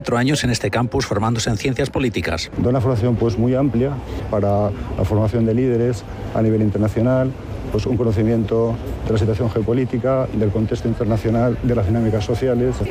4 años en este campus formándose en ciencias políticas. Da una formación muy amplia para la formación de líderes a nivel internacional, un conocimiento de la situación geopolítica, del contexto internacional, de las dinámicas sociales.